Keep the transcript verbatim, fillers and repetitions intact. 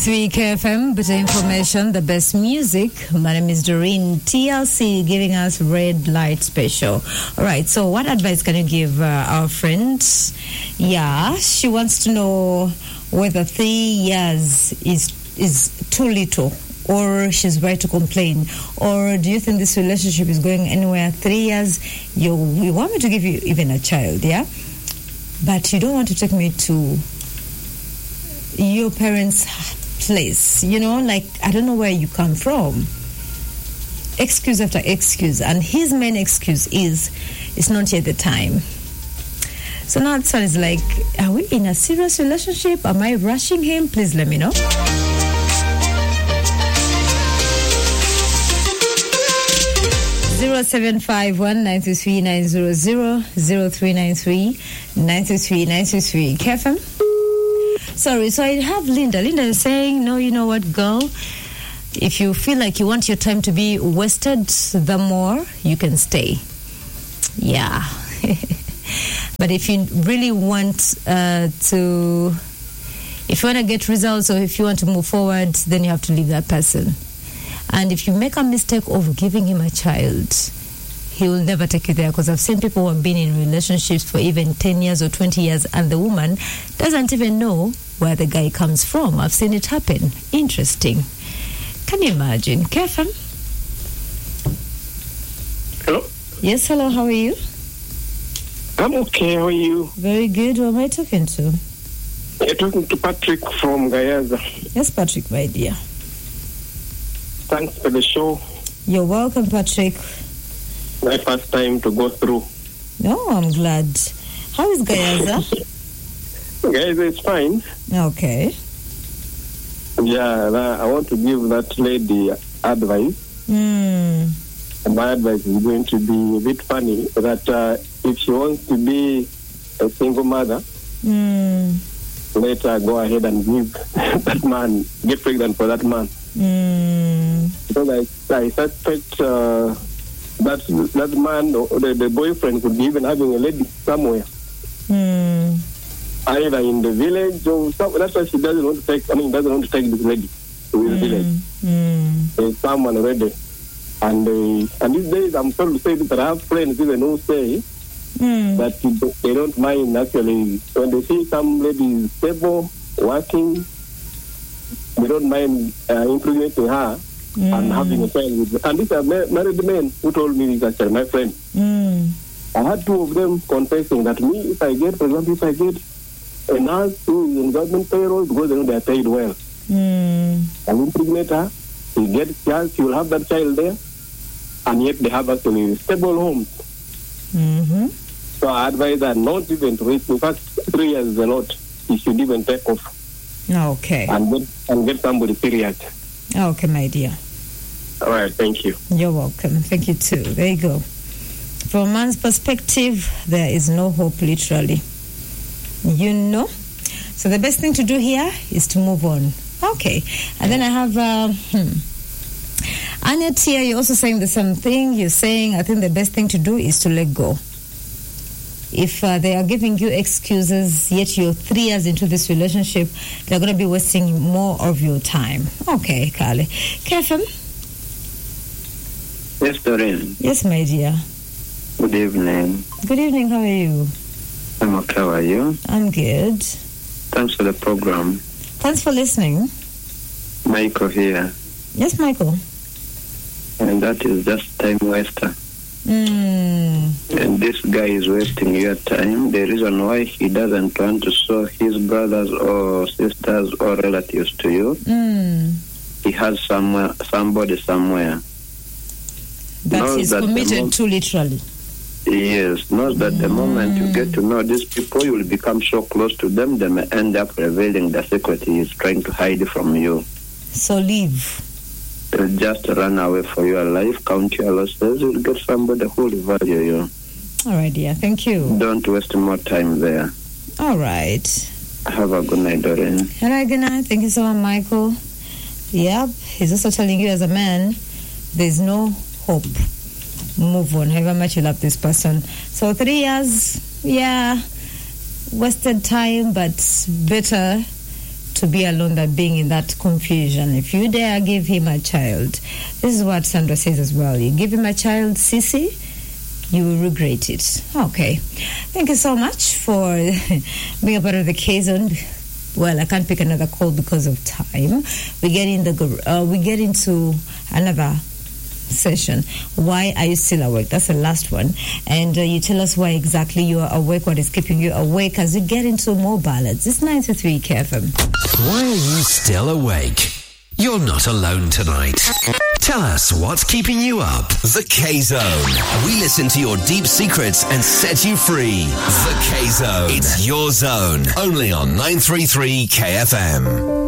ninety-three K F M, better information, the best music. My name is Doreen. T L C giving us Red Light Special. All right, so what advice can you give uh, our friend? Yeah, she wants to know whether three years is is too little, or she's right to complain, or do you think this relationship is going anywhere? Three years, you you want me to give you even a child, yeah? But you don't want to take me to your parents' place, you know, like, I don't know where you come from. Excuse after excuse, and his main excuse is, it's not yet the time. So now this one is like, are we in a serious relationship? Am I rushing him? Please let me know. zero seven five one nine three nine zero zero zero three nine three nine three nine three. Kevin? Sorry, so I have Linda. Linda is saying, no, you know what, girl? If you feel like you want your time to be wasted, the more you can stay. Yeah. But if you really want uh, to, if you want to get results or if you want to move forward, then you have to leave that person. And if you make a mistake of giving him a child, he will never take you there, because I've seen people who have been in relationships for even ten years or twenty years, and the woman doesn't even know where the guy comes from. I've seen it happen. Interesting. Can you imagine? Kefam? Hello? Yes, hello, how are you? I'm okay, how are you? Very good. Who am I talking to? You're talking to Patrick from Gayaza. Yes, Patrick, my dear. Thanks for the show. You're welcome, Patrick. My first time to go through. No, I'm glad. How is Gayaza? Gayaza is fine. Okay. Yeah, I want to give that lady advice. Mm. My advice is going to be a bit funny, that uh, if she wants to be a single mother, mm. let her go ahead and give that man, get pregnant for that man. Mm. Because I, I suspect uh, that that man or the, the boyfriend could be even having a lady somewhere. Mm. Either in the village or some, that's why she doesn't want to take, I mean, doesn't want to take this lady to his mm. village. Mm. There's someone already. And uh, and these days, I'm sorry to say that I have friends even who say mm. that they don't mind actually when they see some lady is stable, working, they don't mind uh, impregnating her mm. and having a child with her. And these are ma- married men who told me this actually, my friend. Mm. I had two of them confessing that me, if I get, for example, if I get a nurse who is in government payroll, because they know they are paid well, mm. I'll impregnate her, she gets child, she will have that child there, and yet they have actually stable homes. Mm-hmm. So I advise her not even to wait. In fact, three years is a lot. She should even take off. Okay. And get, and get somebody, period. Okay, my dear. All right, thank you. You're welcome. Thank you too. There you go. From a man's perspective, there is no hope, literally. You know? So the best thing to do here is to move on. Okay. And then I have... Uh, hmm. Annette here, you're also saying the same thing. You're saying, I think the best thing to do is to let go. If uh, they are giving you excuses, yet you're three years into this relationship, they're going to be wasting more of your time. Okay, Kale. Kevin? Yes, Doreen. Yes, my dear. Good evening. Good evening, how are you? I'm okay, how are you? I'm good. Thanks for the program. Thanks for listening. Michael here. Yes, Michael. And that is just time waster. Mm. And this guy is wasting your time. The reason why he doesn't want to show his brothers or sisters or relatives to you, mm. he has somewhere, somebody somewhere. That knows he's that committed mo- to, literally. Yes, knows that mm. the moment you get to know these people, you will become so close to them, they may end up revealing the secret he is trying to hide from you. So leave. They'll just run away for your life, count your losses, you'll get somebody who will value you. All right, dear. Thank you. Don't waste more time there. All right. Have a good night, Doreen. All right, good night. Thank you so much, Michael. Yep. He's also telling you as a man, there's no hope. Move on, however much you love this person. So three years, yeah, wasted time, but better to be alone than being in that confusion. If you dare give him a child, this is what Sandra says as well. You give him a child, Sisi, you will regret it. Okay. Thank you so much for being a part of the K-Zone. Well, I can't pick another call because of time. We get in the uh, we get into another session. Why are you still awake? That's the last one. And uh, you tell us why exactly you are awake, what is keeping you awake as you get into more ballads. It's ninety-three K F M. Why are you still awake? You're not alone tonight. Tell us what's keeping you up. The K-Zone. We listen to your deep secrets and set you free. The K-Zone. It's your zone. Only on nine three three K F M.